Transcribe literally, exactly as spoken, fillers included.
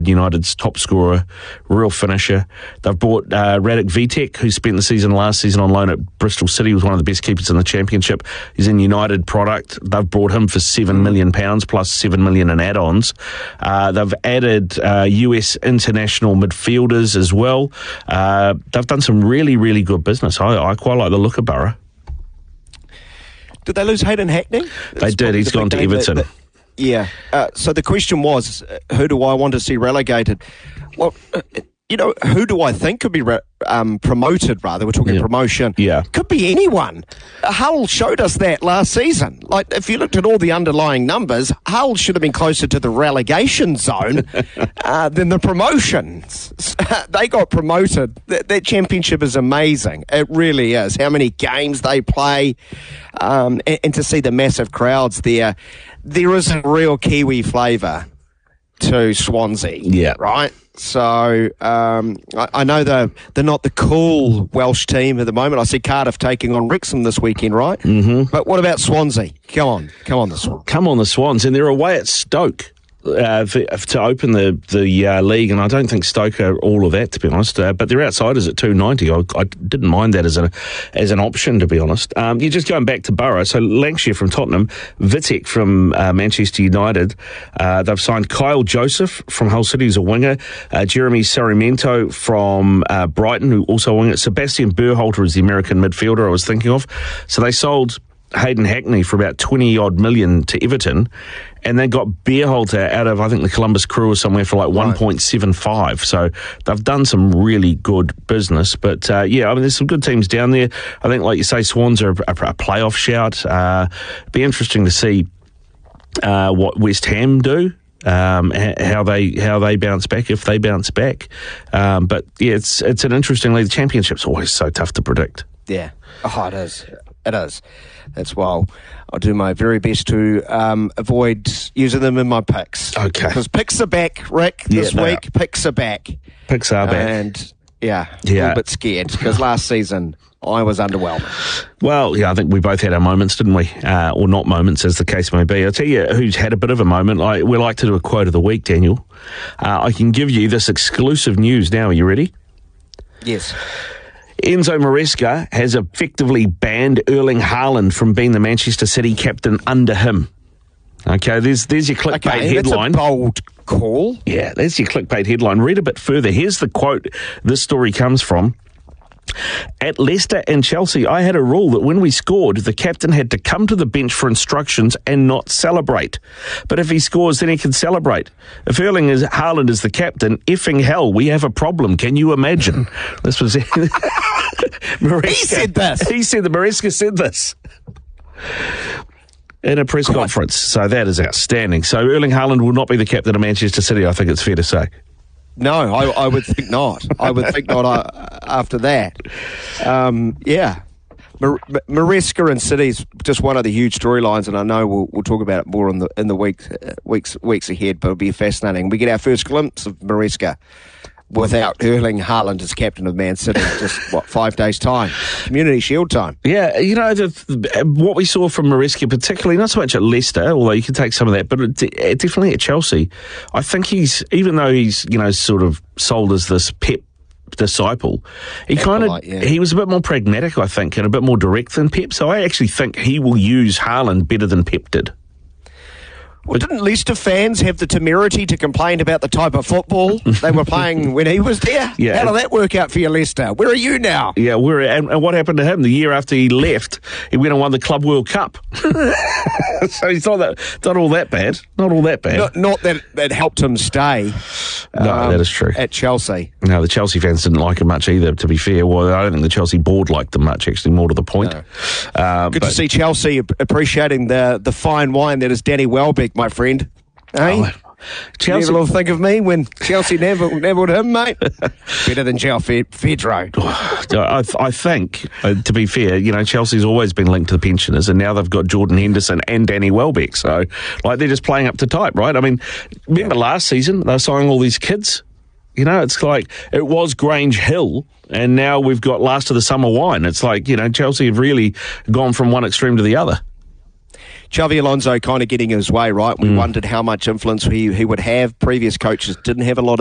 United's top scorer, real finisher. They've bought uh, Radek Vitek, who spent the season last season on loan at Bristol City, was one of the best keepers in the Championship. He's in United product. They've brought him for seven million pounds plus seven million pounds in add-ons. Uh, they've added uh, U S international midfielders as well. Uh, they've done some really, really good business. I, I quite like the look of Borough. Did they lose Hayden Hackney? They It's did. He's gone to Everton. That, that, yeah. Uh, so the question was, uh, who do I want to see relegated? Well, uh, you know, who do I think could be re- um, promoted, rather? We're talking yeah. promotion. Yeah. Could be anyone. Uh, Hull showed us that last season. Like, if you looked at all the underlying numbers, Hull should have been closer to the relegation zone uh, than the promotions. They got promoted. That, that championship is amazing. It really is. How many games they play, um, and, and to see the massive crowds there. There is a real Kiwi flavour to Swansea. Yeah. Right? So um, I, I know they're, they're not the cool Welsh team at the moment. I see Cardiff taking on Wrexham this weekend, right? Mm-hmm. But what about Swansea? Come on. Come on, the Swans. Come on, the Swans. And they're away at Stoke. Uh, for, to open the the uh, league, and I don't think Stoke are all of that, to be honest. Uh, but they're outsiders at two ninety. I, I didn't mind that as a as an option, to be honest. Um, you're just going back to Borough. So Lancashire from Tottenham, Vitek from uh, Manchester United. Uh, they've signed Kyle Joseph from Hull City as a winger. Uh, Jeremy Sarmiento from uh, Brighton, who also a winger. Sebastian Berhalter is the American midfielder I was thinking of. So they sold Hayden Hackney for about twenty odd million to Everton, and they got Berhalter out of, I think, the Columbus Crew or somewhere for like right. one point seven five. So they've done some really good business. But uh, yeah, I mean, there's some good teams down there. I think, like you say, Swans are a, a playoff shout. Uh, be interesting to see uh, what West Ham do. Um, how they how they bounce back, if they bounce back. Um, but yeah, it's it's an interesting league. The Championship's always so tough to predict. Yeah, oh, it is. It is. That's why I'll, I'll do my very best to um, avoid using them in my picks. Okay. Because picks are back, Rick, this yeah, week. Are. Picks are back. Picks are back. And, yeah, yeah. a little bit scared because last season I was underwhelmed. Well, yeah, I think we both had our moments, didn't we? Uh, or not moments, as the case may be. I'll tell you who's had a bit of a moment. I, we like to do a quote of the week, Daniel. Uh, I can give you this exclusive news now. Are you ready? Yes. Enzo Maresca has effectively banned Erling Haaland from being the Manchester City captain under him. Okay, there's there's your clickbait okay, headline. That's a bold call. Yeah, there's your clickbait headline. Read a bit further. Here's the quote this story comes from. At Leicester and Chelsea, I had a rule that when we scored, the captain had to come to the bench for instructions and not celebrate. But if he scores, then he can celebrate. If Erling is, Haaland is the captain, effing hell, we have a problem. Can you imagine? This was Maresca. He said this. He said that Maresca said this in a press conference. So that is outstanding. So Erling Haaland will not be the captain of Manchester City, I think it's fair to say. No, I, I would think not. I would think not uh, after that. Um, yeah. Mar- Maresca and City's just one of the huge storylines, and I know we'll, we'll talk about it more in the in the week, uh, weeks weeks ahead, but it'll be fascinating. We get our first glimpse of Maresca without Erling Haaland as captain of Man City, just, what, five days' time. Community Shield time. Yeah, you know, the, what we saw from Maresca, particularly, not so much at Leicester, although you can take some of that, but it, definitely at Chelsea. I think he's, even though he's, you know, sort of sold as this Pep disciple, he kind of, yeah. he was a bit more pragmatic, I think, and a bit more direct than Pep, so I actually think he will use Haaland better than Pep did. Well, didn't Leicester fans have the temerity to complain about the type of football they were playing when he was there? Yeah. How did that work out for you, Leicester? Where are you now? Yeah, we're, and, and what happened to him? The year after he left, he went and won the Club World Cup. So he's not, that, not all that bad. Not all that bad. Not, not that it helped him stay. No, um, that is true. At Chelsea. No, the Chelsea fans didn't like him much either, to be fair. Well, I don't think the Chelsea board liked them much, actually, more to the point. No. Uh, Good but, to see Chelsea appreciating the, the fine wine that is Danny Welbeck, my friend. Hey? Oh, Chelsea. You ever think of me when Chelsea never nibbled him, mate? Better than João Pedro. I, I think, uh, to be fair, you know, Chelsea's always been linked to the pensioners, and now they've got Jordan Henderson and Danny Welbeck. So, like, they're just playing up to type, right? I mean, remember last season, they were signing all these kids? You know, it's like, it was Grange Hill, and now we've got last of the summer wine. It's like, you know, Chelsea have really gone from one extreme to the other. Xavi Alonso kind of getting his way, right? We Mm. wondered how much influence he, he would have. Previous coaches didn't have a lot